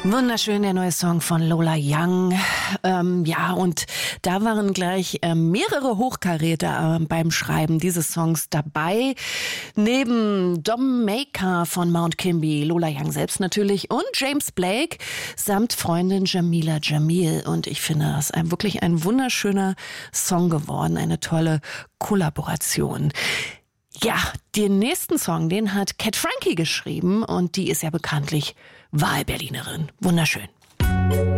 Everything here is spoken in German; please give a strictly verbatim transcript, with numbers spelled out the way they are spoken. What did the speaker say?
Wunderschön, der neue Song von Lola Young. Ähm, ja, und da waren gleich äh, mehrere Hochkaräter äh, beim Schreiben dieses Songs dabei. Neben Dom Maker von Mount Kimby, Lola Young selbst natürlich und James Blake samt Freundin Jamila Jamil. Und ich finde, das ist ein, wirklich ein wunderschöner Song geworden, eine tolle Kollaboration. Ja, den nächsten Song, den hat Cat Frankie geschrieben und die ist ja bekanntlich Wahlberlinerin. Wunderschön.